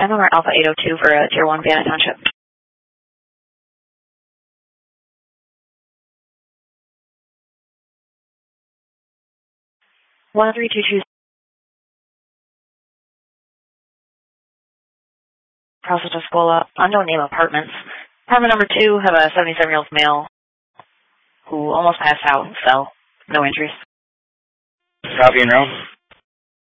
MMR Alpha 802 for Tier 1 Bannock Township. 1322 Process of Scola, unknown name apartments. Apartment number 2, have a 77-year-old male who almost passed out, so no injuries. Copy and roll.